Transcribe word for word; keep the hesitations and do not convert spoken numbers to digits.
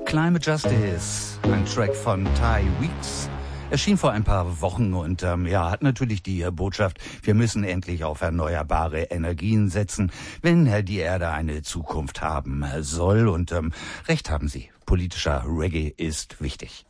Climate Justice, ein Track von Ty Weeks, erschien vor ein paar Wochen und ähm, ja, hat natürlich die äh, Botschaft, wir müssen endlich auf erneuerbare Energien setzen, wenn äh, die Erde eine Zukunft haben äh, soll. Und ähm, recht haben Sie, politischer Reggae ist wichtig.